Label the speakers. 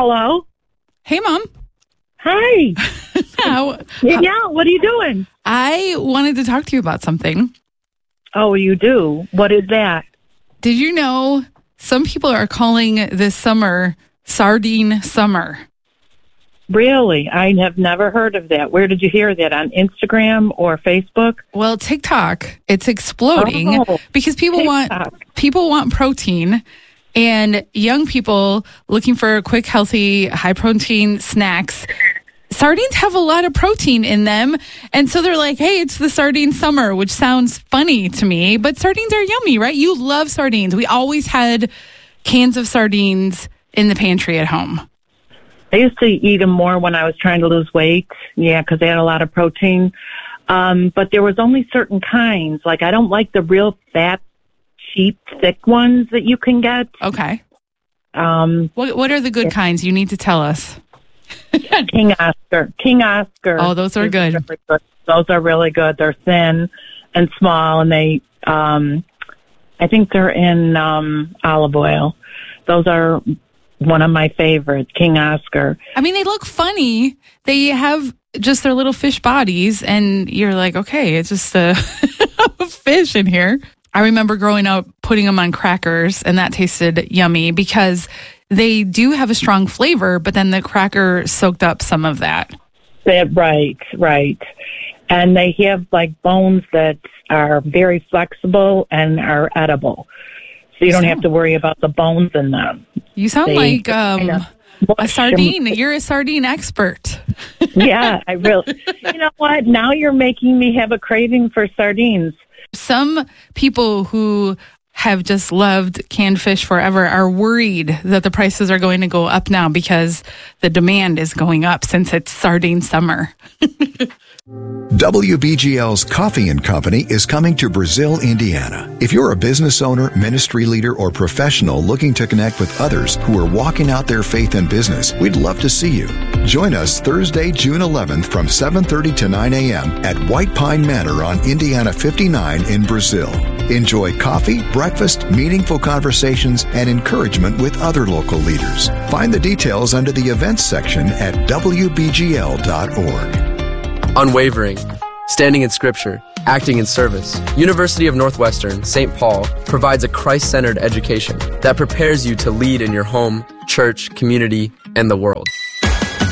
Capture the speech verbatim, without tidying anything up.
Speaker 1: Hello?
Speaker 2: Hey, Mom.
Speaker 1: Hi.
Speaker 2: How,
Speaker 1: Yeah, what are you doing?
Speaker 2: I wanted to talk to you about something.
Speaker 1: Oh, you do? What is that?
Speaker 2: Did you know some people are calling this summer sardine summer?
Speaker 1: Really? I have never heard of that. Where did you hear that? On Instagram or Facebook?
Speaker 2: Well, TikTok, it's exploding
Speaker 1: Oh,
Speaker 2: because people
Speaker 1: TikTok.
Speaker 2: want people want protein, and young people looking for quick, healthy, high protein snacks. Sardines have a lot of protein in them, and so they're like, hey, it's the sardine summer, which sounds funny to me, but sardines are yummy, right? You love sardines. We always had cans of sardines in the pantry at home.
Speaker 1: I used to eat them more when I was trying to lose weight. Yeah, because they had a lot of protein. Um, but there was only certain kinds. Like, I don't like the real fat, cheap, thick ones that you can get.
Speaker 2: Okay.
Speaker 1: Um,
Speaker 2: What What are the good
Speaker 1: yeah.
Speaker 2: kinds? You need to tell us.
Speaker 1: King Oscar. King Oscar.
Speaker 2: Oh, those are
Speaker 1: is
Speaker 2: good.
Speaker 1: really good. Those are really good. They're thin and small, and they, um, I think they're in um, olive oil. Those are one of my favorites, King Oscar.
Speaker 2: I mean, they look funny. They have just their little fish bodies, and you're like, okay, it's just a, a fish in here. I remember growing up putting them on crackers, and that tasted yummy because they do have a strong flavor, but then the cracker soaked up some of that.
Speaker 1: That, right, right. And they have like bones that are very flexible and are edible. So you don't
Speaker 2: So-
Speaker 1: have to worry about the bones in them.
Speaker 2: You sound
Speaker 1: They
Speaker 2: like
Speaker 1: kind
Speaker 2: um,
Speaker 1: of
Speaker 2: a
Speaker 1: mush
Speaker 2: sardine.
Speaker 1: them.
Speaker 2: You're a sardine expert.
Speaker 1: Yeah, I really. You know what? Now you're making me have a craving for sardines.
Speaker 2: Some people who have just loved canned fish forever are worried that the prices are going to go up now because the demand is going up since it's sardine summer.
Speaker 3: W B G L's Coffee and Company is coming to Brazil, Indiana. If you're a business owner, ministry leader, or professional looking to connect with others who are walking out their faith in business, we'd love to see you. Join us Thursday, June eleventh from seven thirty to nine a.m. at White Pine Manor on Indiana fifty-nine in Brazil. Enjoy coffee, breakfast, meaningful conversations, and encouragement with other local leaders. Find the details under the events section at w b g l dot org.
Speaker 4: Unwavering, standing in Scripture, acting in service, University of Northwestern, Saint Paul provides a Christ-centered education that prepares you to lead in your home, church, community, and the world.